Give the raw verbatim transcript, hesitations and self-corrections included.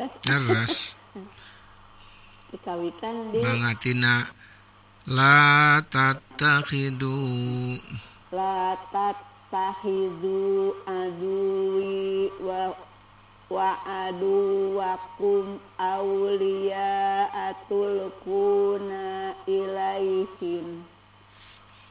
Leres. Dikawikan di Mangatina la tattakhidu la tattakhidhu aduwi wa wa aduwakum awliya atulkuna ilaihim